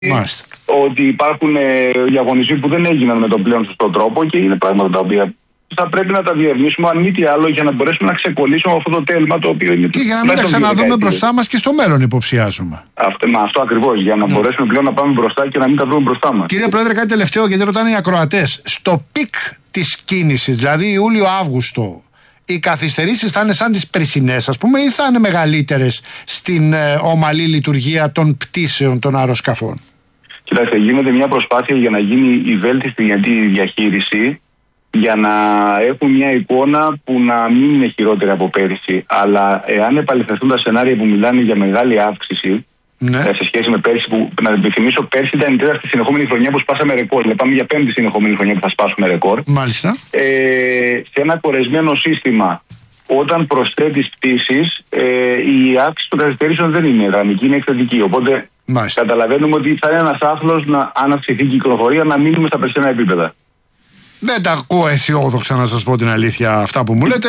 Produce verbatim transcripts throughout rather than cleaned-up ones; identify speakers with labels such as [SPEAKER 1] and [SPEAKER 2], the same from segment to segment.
[SPEAKER 1] Μάλιστα.
[SPEAKER 2] Ότι υπάρχουν ε, διαγωνισμοί που δεν έγιναν με τον πλέον σωστό τρόπο και είναι πράγματα τα οποία θα πρέπει να τα διερευνήσουμε, αν μη τι άλλο, για να μπορέσουμε να ξεκολλήσουμε αυτό το τέλμα το οποίο είναι.
[SPEAKER 1] Και για να μην τα ξαναδούμε μπροστά μας και στο μέλλον, υποψιάζουμε.
[SPEAKER 2] Αυτό, μα, αυτό ακριβώς. Για να ναι. μπορέσουμε πλέον να πάμε μπροστά και να μην τα βρούμε μπροστά μας.
[SPEAKER 1] Κύριε Πρόεδρε, κάτι τελευταίο, γιατί ρωτάνε οι ακροατές. Στο πικ της κίνησης, δηλαδή Ιούλιο-Αύγουστο, οι καθυστερήσεις θα είναι σαν τις περσινές, ας πούμε, ή θα είναι μεγαλύτερες στην ε, ομαλή λειτουργία των πτήσεων των αεροσκαφών?
[SPEAKER 2] Κοιτάξτε, γίνεται μια προσπάθεια για να γίνει η βέλτιστη διαχείριση, για να έχουν μια εικόνα που να μην είναι χειρότερη από πέρυσι. Αλλά εάν επαληθευτούν τα σενάρια που μιλάνε για μεγάλη αύξηση, ναι. σε σχέση με πέρυσι, που να επιθυμίσω, πέρυσι ήταν η τέταρτη συνεχόμενη χρονιά που σπάσαμε ρεκόρ. Δηλαδή, πάμε για πέμπτη συνεχόμενη χρονιά που θα σπάσουμε ρεκόρ.
[SPEAKER 1] Μάλιστα.
[SPEAKER 2] Ε, σε ένα κορεσμένο σύστημα, όταν προσθέτει πτήσεις, ε, η αύξηση των καθυστερήσεων δεν είναι δραμική, είναι εκθετική. Οπότε Μάλιστα. καταλαβαίνουμε ότι θα είναι ένας άθλος, να, αν αυξηθεί η κυκλοφορία, να μείνουμε στα περσινά επίπεδα.
[SPEAKER 1] Δεν τα ακούω αισιόδοξα, να σας πω την αλήθεια, αυτά που μου λέτε.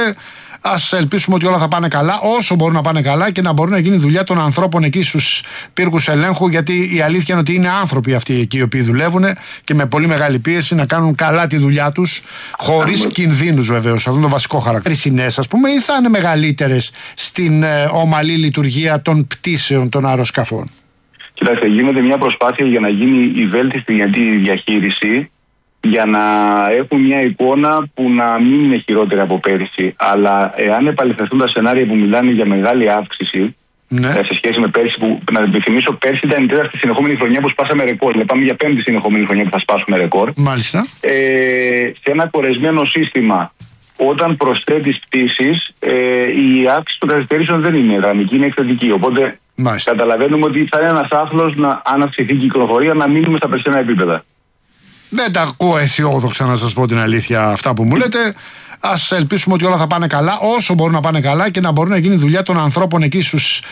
[SPEAKER 1] Ας ελπίσουμε ότι όλα θα πάνε καλά, όσο μπορούν να πάνε καλά, και να μπορεί να γίνει δουλειά των ανθρώπων εκεί στους πύργους ελέγχου. Γιατί η αλήθεια είναι ότι είναι άνθρωποι αυτοί εκεί οι οποίοι δουλεύουν και με πολύ μεγάλη πίεση να κάνουν καλά τη δουλειά τους, χωρίς κινδύνους βεβαίως. Αυτό είναι το βασικό χαρακτήρα. Περσινές, ας πούμε, ή θα είναι μεγαλύτερες στην ε, ομαλή λειτουργία των πτήσεων των αεροσκαφών?
[SPEAKER 2] Κοιτάξτε, γίνεται μια προσπάθεια για να γίνει η βέλτιστη διαχείριση, για να έχουν μια εικόνα που να μην είναι χειρότερη από πέρυσι. Αλλά εάν επαληθευτούν τα σενάρια που μιλάνε για μεγάλη αύξηση, ναι. σε σχέση με πέρυσι, που να επιθυμίσω, πέρυσι ήταν η τέταρτη συνεχόμενη χρονιά που σπάσαμε ρεκόρ. Δηλαδή, πάμε για πέμπτη συνεχόμενη χρονιά που θα σπάσουμε ρεκόρ.
[SPEAKER 1] Μάλιστα.
[SPEAKER 2] Ε, σε ένα κορεσμένο σύστημα, όταν προσθέτει πτήσεις, ε, η αύξηση των καθυστερήσεων δεν είναι δραμική, είναι εκθετική. Οπότε Μάλιστα. καταλαβαίνουμε ότι θα είναι ένας άθλος, να, αν αυξηθεί η κυκλοφορία, να μείνουμε στα περσινά επίπεδα.
[SPEAKER 1] Δεν τα ακούω αισιόδοξα, να σας πω την αλήθεια, αυτά που μου λέτε. Ας ελπίσουμε ότι όλα θα πάνε καλά, όσο μπορούν να πάνε καλά, και να μπορεί να γίνει δουλειά των ανθρώπων εκεί στους